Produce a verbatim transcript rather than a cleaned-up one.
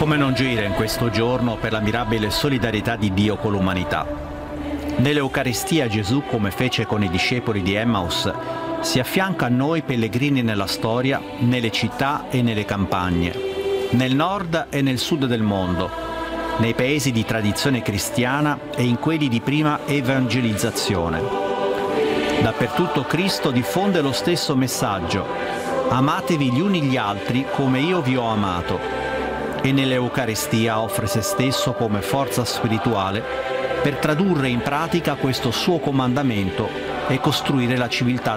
Come non gioire in questo giorno per la mirabile solidarietà di Dio con l'umanità? Nell'Eucaristia Gesù, come fece con i discepoli di Emmaus, si affianca a noi pellegrini nella storia, nelle città e nelle campagne, nel nord e nel sud del mondo, nei paesi di tradizione cristiana e in quelli di prima evangelizzazione. Dappertutto Cristo diffonde lo stesso messaggio: amatevi gli uni gli altri come io vi ho amato. E nell'Eucaristia offre se stesso come forza spirituale per tradurre in pratica questo suo comandamento e costruire la civiltà